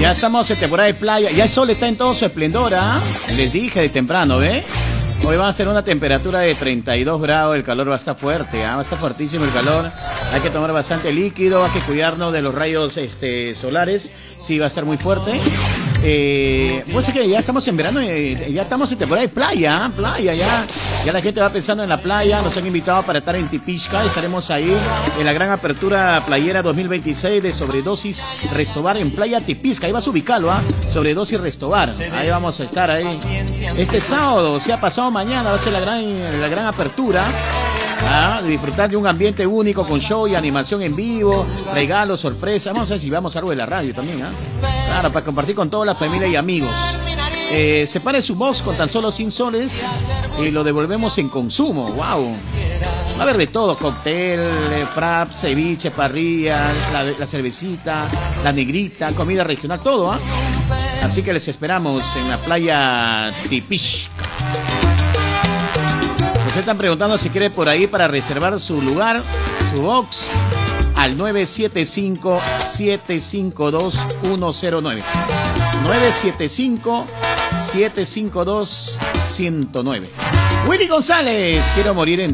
Ya estamos en temporada de playa. Ya el sol está en todo su esplendor, ¿ah? Les dije de temprano, ¿ve? Hoy va a ser una temperatura de 32 grados. El calor va a estar fuerte, ¿ah? Va a estar fuertísimo el calor. Hay que tomar bastante líquido. Hay que cuidarnos de los rayos solares. Sí, va a estar muy fuerte. Pues es que ya estamos en verano, ya estamos en temporada de playa, ya la gente va pensando en la playa. Nos han invitado para estar en Tipisca. Estaremos ahí en la gran apertura playera 2026 de Sobredosis Restobar en Playa Tipisca. Ahí vas a ubicarlo, ¿ah? Sobredosis Restobar. Ahí vamos a estar ahí. Este sábado, si ha pasado mañana, va a ser la gran apertura. Disfrutar de un ambiente único con show y animación en vivo, regalos, sorpresas. Vamos a ver si vamos a algo de la radio también, ¿ah? Claro, para compartir con toda la familia y amigos. Separe su box con tan solo 100 soles y lo devolvemos en consumo. ¡Wow! Va a haber de todo: cóctel, frap, ceviche, parrilla, la cervecita, la negrita, comida regional, todo, ¿ah? Así que les esperamos en la playa Tipisca. Se están preguntando si quiere por ahí para reservar su lugar, su box, al 975-752-109. 975-752-109. Willy González, quiero morir en